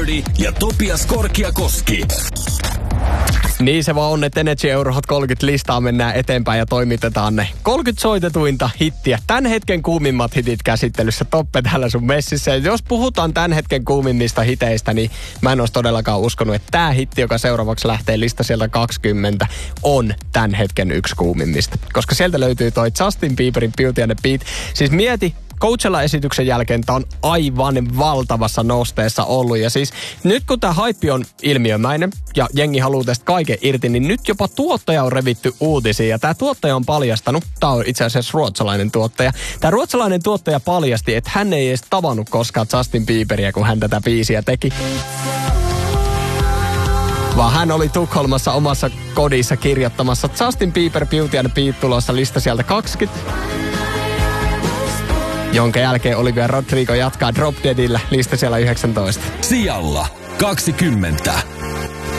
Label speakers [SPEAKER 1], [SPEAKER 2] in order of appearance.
[SPEAKER 1] Daddy ja Topias Korkiakoski.
[SPEAKER 2] Niin se vaan on, että Energy Euro Hot 30 listaa mennään eteenpäin ja toimitetaan ne 30 soitetuinta hittiä. Tän hetken kuumimmat hitit käsittelyssä. Toppe täällä sun messissä. Ja jos puhutaan tän hetken kuumimmista hiteistä, niin mä en olisi todellakaan uskonut, että tää hitti, joka seuraavaksi lähtee lista sieltä 20, on tän hetken yksi kuumimmista. Koska sieltä löytyy toi Justin Bieberin Beauty and the Beat. Siis mieti, Coachella-esityksen jälkeen tää on aivan valtavassa nosteessa ollut. Ja siis nyt kun tää hype on ilmiömäinen ja jengi haluaa tästä kaiken irti, niin nyt jopa tuottaja on revitty uutisia. Ja tää tuottaja on paljastanut, tää on itse asiassa ruotsalainen tuottaja. Tää ruotsalainen tuottaja paljasti, että hän ei edes tavannut koskaan Justin Bieberia, kun hän tätä biisiä teki. Vaan hän oli Tukholmassa omassa kodissa kirjoittamassa Justin Bieber Beauty and the Beat tulossa lista sieltä 20. Jonka jälkeen Olivia Rodrigo jatkaa Drop Deadillä lista siellä 19.
[SPEAKER 1] Sijalla 20.